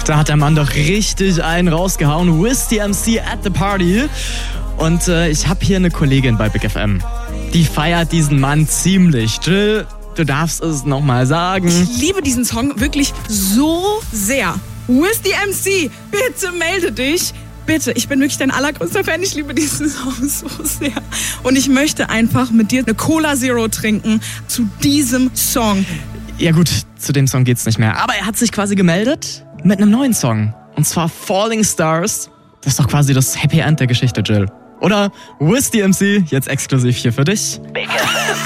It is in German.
Da hat der Mann doch richtig einen rausgehauen. Wiz the MC at the Party. Und ich habe hier eine Kollegin bei Big FM. Die feiert diesen Mann ziemlich. Jill, du darfst es nochmal sagen. Ich liebe diesen Song wirklich so sehr. Wiz the MC, bitte melde dich. Bitte, ich bin wirklich dein allergrößter Fan. Ich liebe diesen Song so sehr. Und ich möchte einfach mit dir eine Cola Zero trinken zu diesem Song. Ja gut, zu dem Song geht's nicht mehr. Aber er hat sich quasi gemeldet mit einem neuen Song. Und zwar Falling Stars. Das ist doch quasi das Happy End der Geschichte, Jill. Oder Wiz the MC, jetzt exklusiv hier für dich.